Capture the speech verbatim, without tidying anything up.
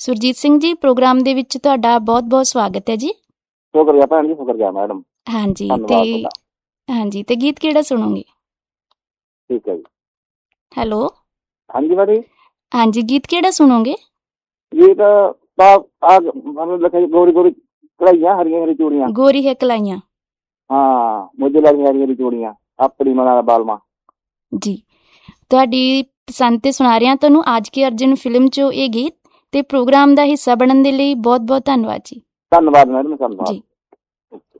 Surjit Singh ji, programme ਦੇ ਵਿੱਚ ਤੁਹਾਡਾ ਬਹੁਤ-ਬਹੁਤ ਸਵਾਗਤ ਹੈ ਜੀ। ਸ਼ੁਕਰੀਆ ਭੈਣ ਜੀ, ਸ਼ੁਕਰੀਆ ਮੈਡਮ। ਹਾਂਜੀ ਧੰਨਵਾਦ ਤੇ ਤੁਹਾਡਾ। ਹਾਂਜੀ ਤੇ ਗੀਤ ਕਿਹੜਾ ਸੁਣੋਗੇ? ਠੀਕ ਹੈ ਜੀ। ਹੈਲੋ, ਹਾਂਜੀ ਮੈਡਮ, ਹਾਂਜੀ ਗੀਤ ਕਿਹੜਾ ਸੁਣੋਗੇ? ਗੀਤ ਤਾਂ ਆ ਮੈਨੂੰ ਲਿਖਿਆ ਜੀ, ਗੋਰੀ ਗੋਰੀ ਕਢਾਈਆਂ ਹਰੀਆਂ ਹਰੀ ਚੂੜੀਆਂ। ਗੋਰੀ ਹੈ ਕਲਾਈਆਂ। ਹਾਂ, ਮੁਝੇ ਲੱਗਦੀਆਂ ਹਰੀ ਹਰੀ ਚੂੜੀਆਂ, ਆਪਣੀ ਮਨਾ ਬਾਲਮਾ ਜੀ, ਤੁਹਾਡੀ ਪਸੰਦ ਤੇ ਸੁਣਾ ਰਿਹਾ ਤੁਹਾਨੂੰ ਅੱਜ ਕੀ ਅਰਜਨ ਫਿਲਮ 'ਚੋਂ ਇਹ ਗੀਤ। ਤੇ ਪ੍ਰੋਗਰਾਮ ਦਾ ਹਿੱਸਾ ਬਣਨ ਦੇ ਲਈ ਬਹੁਤ ਬਹੁਤ ਧੰਨਵਾਦ ਜੀ। ਧੰਨਵਾਦ ਮੈਡਮ, ਧੰਨਵਾਦ ਜੀ।